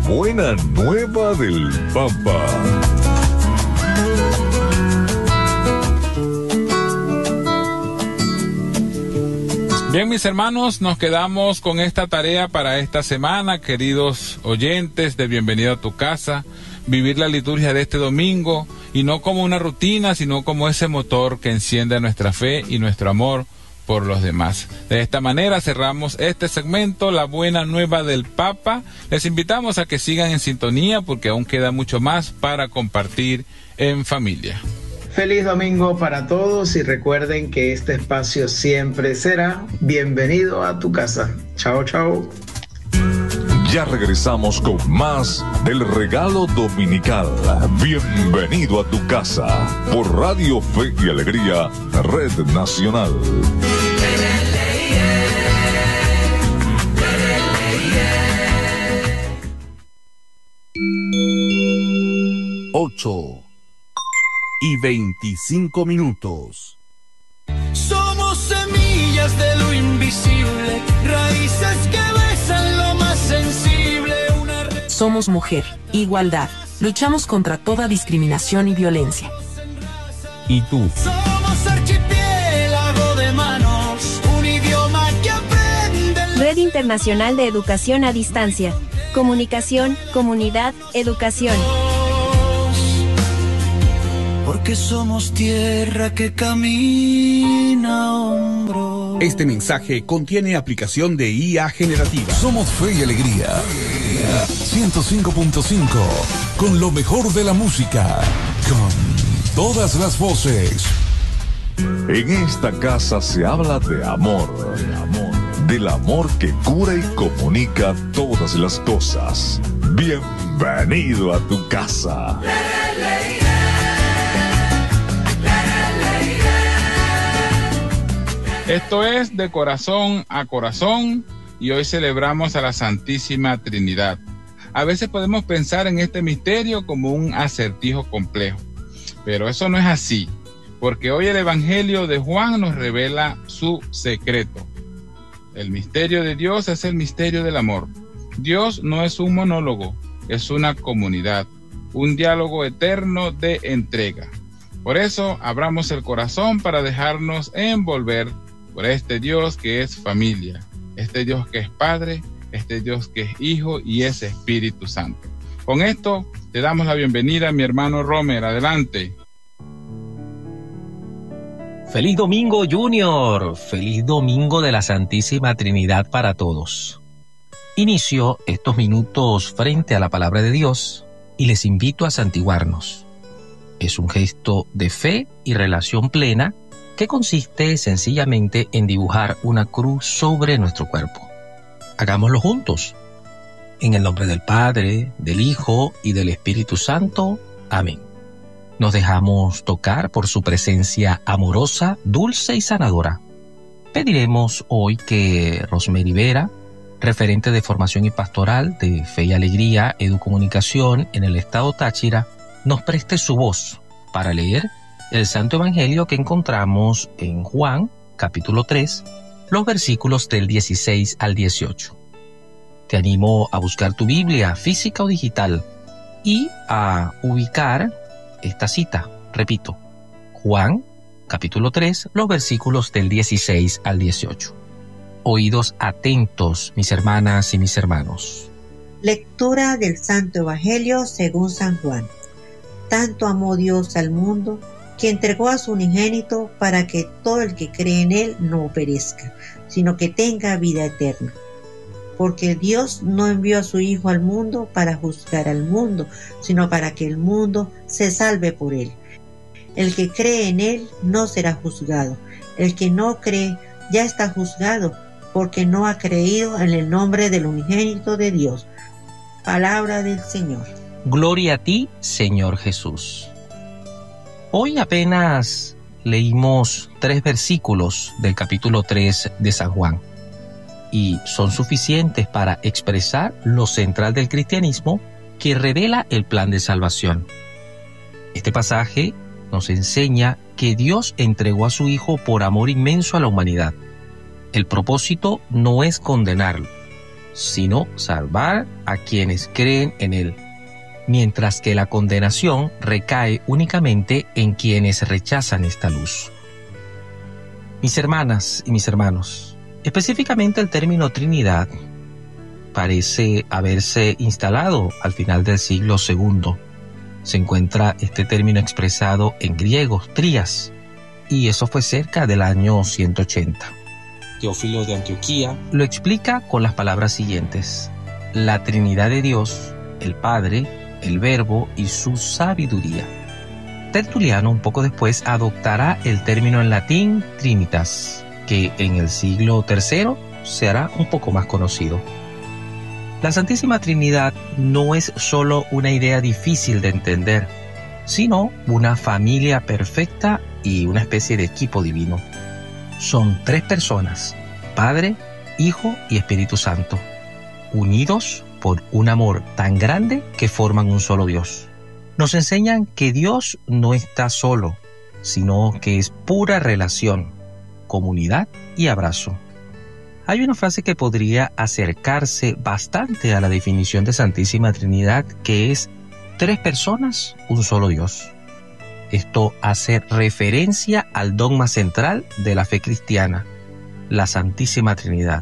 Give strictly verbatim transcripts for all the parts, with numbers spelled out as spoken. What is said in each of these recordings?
buena nueva del Papa. Bien, mis hermanos, nos quedamos con esta tarea para esta semana, queridos oyentes de Bienvenido a tu Casa, vivir la liturgia de este domingo, y no como una rutina, sino como ese motor que enciende nuestra fe y nuestro amor por los demás. De esta manera cerramos este segmento, La Buena Nueva del Papa. Les invitamos a que sigan en sintonía porque aún queda mucho más para compartir en familia. Feliz domingo para todos y recuerden que este espacio siempre será Bienvenido a tu Casa. Chao, chao. Ya regresamos con más del regalo dominical. Bienvenido a tu casa por Radio Fe y Alegría, Red Nacional. Ocho y veinticinco minutos. Somos semillas de lo invisible, raíces que besan lo más sensible. Una re... Somos mujer, igualdad, luchamos contra toda discriminación y violencia. ¿Y tú? Somos archipiélago de manos, un idioma que aprende. Red Internacional de Educación a Distancia. Comunicación, comunidad, educación. Porque somos tierra que camina a hombros. Este mensaje contiene aplicación de I A generativa. Somos Fe y Alegría. ciento cinco punto cinco. Con lo mejor de la música. Con todas las voces. En esta casa se habla de amor. De amor. Del amor que cura y comunica todas las cosas. Bienvenido a tu casa. Esto es De Corazón a Corazón y hoy celebramos a la Santísima Trinidad. A veces podemos pensar en este misterio como un acertijo complejo, pero eso no es así, porque hoy el Evangelio de Juan nos revela su secreto. El misterio de Dios es el misterio del amor. Dios no es un monólogo, es una comunidad, un diálogo eterno de entrega. Por eso abramos el corazón para dejarnos envolver por este Dios que es familia, este Dios que es Padre, este Dios que es Hijo y es Espíritu Santo. Con esto te damos la bienvenida a mi hermano Romer. Adelante. Feliz domingo, Junior. Feliz domingo de la Santísima Trinidad para todos. Inicio estos minutos frente a la palabra de Dios y les invito a santiguarnos. Es un gesto de fe y relación plena que consiste sencillamente en dibujar una cruz sobre nuestro cuerpo. Hagámoslo juntos. En el nombre del Padre, del Hijo y del Espíritu Santo. Amén. Nos dejamos tocar por su presencia amorosa, dulce y sanadora. Pediremos hoy que Rosemary Vera, referente de formación y pastoral de Fe y Alegría, Educomunicación en el estado Táchira, nos preste su voz para leer el Santo Evangelio que encontramos en Juan, capítulo tres, los versículos del dieciséis al dieciocho. Te animo a buscar tu Biblia, física o digital, y a ubicar esta cita. Repito, Juan, capítulo tres, los versículos del dieciséis al dieciocho. Oídos atentos, mis hermanas y mis hermanos. Lectura del Santo Evangelio según San Juan. Tanto amó Dios al mundo, que entregó a su unigénito para que todo el que cree en él no perezca, sino que tenga vida eterna. Porque Dios no envió a su Hijo al mundo para juzgar al mundo, sino para que el mundo se salve por él. El que cree en él no será juzgado. El que no cree ya está juzgado, porque no ha creído en el nombre del unigénito de Dios. Palabra del Señor. Gloria a ti, Señor Jesús. Hoy apenas leímos tres versículos del capítulo tres de San Juan y son suficientes para expresar lo central del cristianismo que revela el plan de salvación. Este pasaje nos enseña que Dios entregó a su Hijo por amor inmenso a la humanidad. El propósito no es condenarlo, sino salvar a quienes creen en Él, mientras que la condenación recae únicamente en quienes rechazan esta luz. Mis hermanas y mis hermanos, específicamente el término Trinidad parece haberse instalado al final del siglo segundo. Se encuentra este término expresado en griego, trías, y eso fue cerca del año ciento ochenta. Teófilo de Antioquía lo explica con las palabras siguientes: la Trinidad de Dios, el Padre, el Verbo y su sabiduría. Tertuliano un poco después adoptará el término en latín Trinitas, que en el siglo tercero se hará un poco más conocido. La Santísima Trinidad no es solo una idea difícil de entender, sino una familia perfecta y una especie de equipo divino. Son tres personas, Padre, Hijo y Espíritu Santo, unidos por un amor tan grande que forman un solo Dios. Nos enseñan que Dios no está solo, sino que es pura relación, comunidad y abrazo. Hay una frase que podría acercarse bastante a la definición de Santísima Trinidad, que es tres personas, un solo Dios. Esto hace referencia al dogma central de la fe cristiana, la Santísima Trinidad.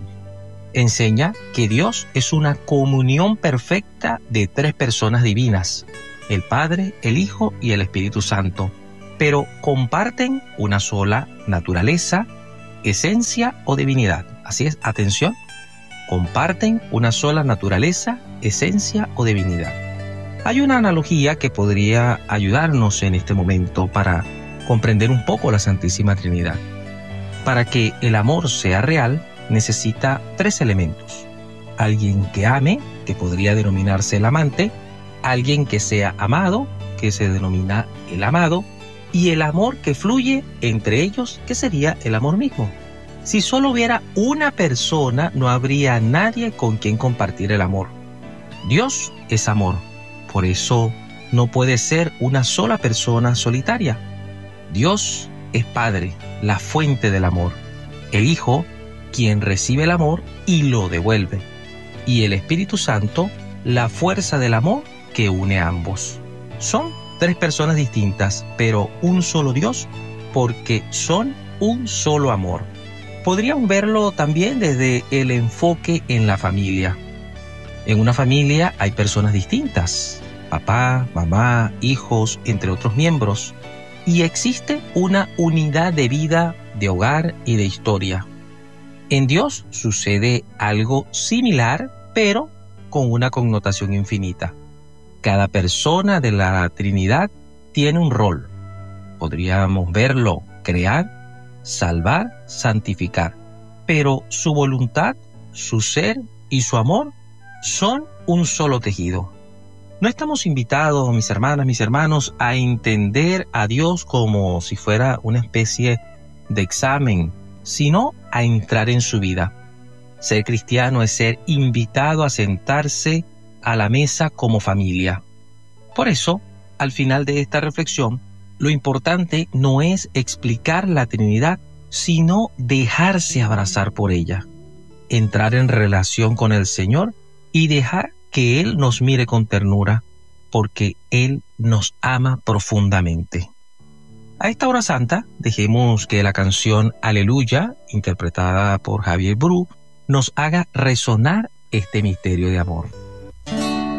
Enseña que Dios es una comunión perfecta de tres personas divinas, el Padre, el Hijo y el Espíritu Santo, pero comparten una sola naturaleza, esencia o divinidad. Así es, atención, comparten una sola naturaleza, esencia o divinidad. Hay una analogía que podría ayudarnos en este momento para comprender un poco la Santísima Trinidad. Para que el amor sea real, necesita tres elementos: alguien que ame, que podría denominarse el amante; alguien que sea amado, que se denomina el amado; y el amor que fluye entre ellos, que sería el amor mismo. Si solo hubiera una persona, no habría nadie con quien compartir el amor. Dios es amor, por eso no puede ser una sola persona solitaria. Dios es Padre, la fuente del amor; el Hijo, quien recibe el amor y lo devuelve; y el Espíritu Santo, la fuerza del amor que une a ambos. Son tres personas distintas, pero un solo Dios, porque son un solo amor. Podríamos verlo también desde el enfoque en la familia. En una familia hay personas distintas, papá, mamá, hijos, entre otros miembros, y existe una unidad de vida, de hogar y de historia. En Dios sucede algo similar, pero con una connotación infinita. Cada persona de la Trinidad tiene un rol. Podríamos verlo: crear, salvar, santificar. Pero su voluntad, su ser y su amor son un solo tejido. No estamos invitados, mis hermanas, mis hermanos, a entender a Dios como si fuera una especie de examen, sino a entrar en su vida. Ser cristiano es ser invitado a sentarse a la mesa como familia. Por eso, al final de esta reflexión, lo importante no es explicar la Trinidad, sino dejarse abrazar por ella, entrar en relación con el Señor y dejar que Él nos mire con ternura, porque Él nos ama profundamente. A esta hora santa, dejemos que la canción Aleluya, interpretada por Javier Bru, nos haga resonar este misterio de amor.